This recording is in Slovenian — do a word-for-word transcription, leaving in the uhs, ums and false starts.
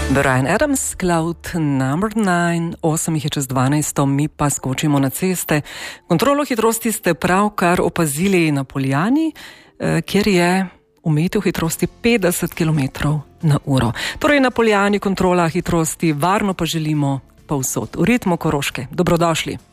Bryan Adams, Cloud number nine, osem jih je čez dvanajsto, mi pa skočimo na ceste. Kontrolo hitrosti ste pravkar opazili na Poljani, kjer je omejitev hitrosti petdeset kilometrov na uro. Torej na Poljani kontrola hitrosti, varno pa želimo povsod. V ritmu Koroške. Dobrodošli.